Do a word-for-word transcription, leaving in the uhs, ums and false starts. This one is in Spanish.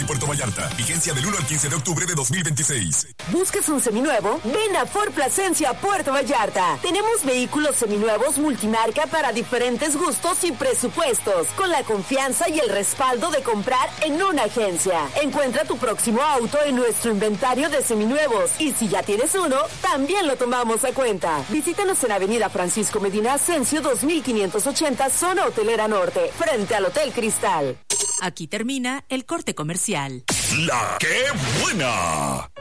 Puerto Vallarta. Vigencia del uno al quince de octubre de dos mil veintiséis. ¿Buscas un seminuevo? Ven a Ford Plasencia, Puerto Vallarta. Tenemos vehículos seminuevos multimarca para diferentes gustos y presupuestos, con la confianza y el respaldo de comprar en una agencia. Encuentra tu próximo auto en nuestro inventario de seminuevos, y si ya tienes uno, también lo tomamos a cuenta. Visítanos en Avenida Francisco Medina Ascencio dos mil quinientos ochenta, zona hotelera norte, frente al Hotel Cristal. Aquí termina el corte comercial. La ¡Qué buena!